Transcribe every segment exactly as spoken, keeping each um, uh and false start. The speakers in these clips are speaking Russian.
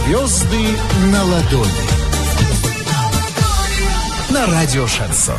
Звезды на ладони. На радио Шансон.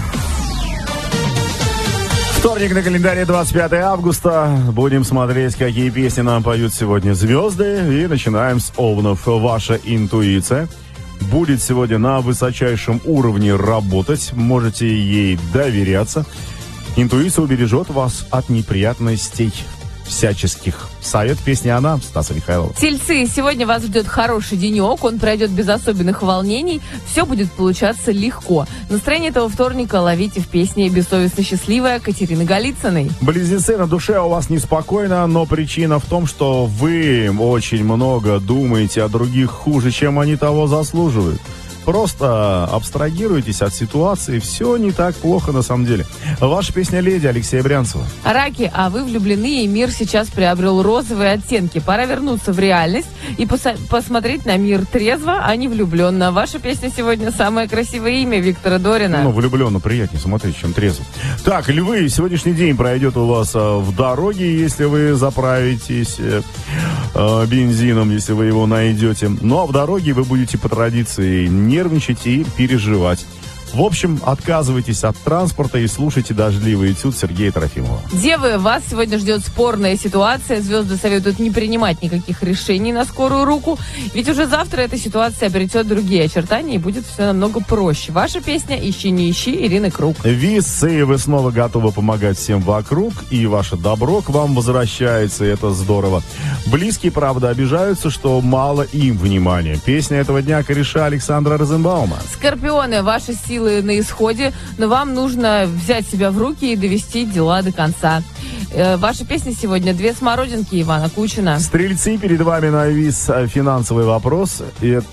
Вторник на календаре, двадцать пятое августа. Будем смотреть, какие песни нам поют сегодня звезды. И начинаем с Овнов. Ваша интуиция будет сегодня на высочайшем уровне работать. Можете ей доверяться. Интуиция убережет вас от неприятностей всяческих. Совет песни «Она» Стаса Михайлова. Тельцы, сегодня вас ждет хороший денек, он пройдет без особенных волнений, все будет получаться легко. Настроение этого вторника ловите в песне «Бессовестно счастливая» Катерины Голицыной. Близнецы, на душе у вас неспокойно, но причина в том, что вы очень много думаете о других хуже, чем они того заслуживают. Просто абстрагируйтесь от ситуации, все не так плохо на самом деле. Ваша песня «Леди» Алексея Брянцева. Раки, а вы влюблены, и мир сейчас приобрел розовые оттенки. Пора вернуться в реальность и пос- посмотреть на мир трезво, а не влюбленно. Ваша песня сегодня «Самое красивое имя» Виктора Дорина. Ну, влюбленно приятнее смотреть, чем трезво. Так, львы, сегодняшний день пройдет у вас а, в дороге, если вы заправитесь э, э, бензином, если вы его найдете. Ну, а в дороге вы будете по традиции нервничать и переживать. В общем, отказывайтесь от транспорта и слушайте «Дождливый этюд» Сергея Трофимова. Девы, вас сегодня ждет спорная ситуация. Звезды советуют не принимать никаких решений на скорую руку, ведь уже завтра эта ситуация обретет другие очертания и будет все намного проще. Ваша песня «Ищи, не ищи» Ирины Круг. Весы, вы снова готовы помогать всем вокруг, и ваше добро к вам возвращается, и это здорово. Близкие, правда, обижаются, что мало им внимания. Песня этого дня кореша Александра Розенбаума. Скорпионы, ваши силы на исходе, но вам нужно взять себя в руки и довести дела до конца. Э, ваша песня сегодня «Две смородинки» Ивана Кучина. Стрельцы, перед вами навис финансовый вопрос.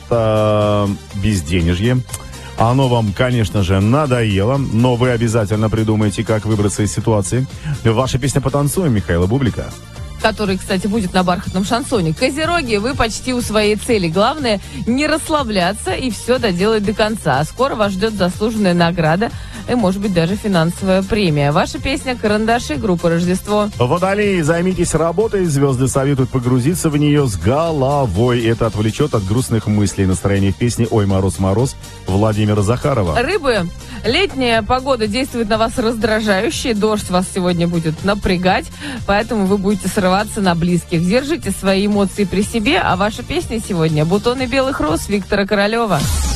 Это безденежье. Оно вам, конечно же, надоело, но вы обязательно придумаете, как выбраться из ситуации. Ваша песня «Потанцуем» Михаила Бублика. Который, кстати, будет на бархатном шансоне. Козероги, вы почти у своей цели. Главное, не расслабляться и все доделать до конца. А скоро вас ждет заслуженная награда и, может быть, даже финансовая премия. Ваша песня «Карандаши» группы «Рождество». Водолеи, займитесь работой. Звезды советуют погрузиться в нее с головой. Это отвлечет от грустных мыслей. Настроение в песне «Ой, мороз, мороз» Владимира Захарова. Рыбы, летняя погода действует на вас раздражающе. Дождь вас сегодня будет напрягать, поэтому вы будете срываться на близких. Держите свои эмоции при себе, а ваша песня сегодня «Бутоны белых роз» Виктора Королева.